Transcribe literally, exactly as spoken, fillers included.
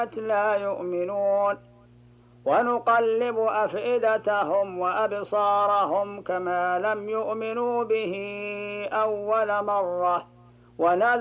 لا يؤمنون ونقلب أفئدتهم وأبصارهم كما لم يؤمنوا به أول مرة ونذر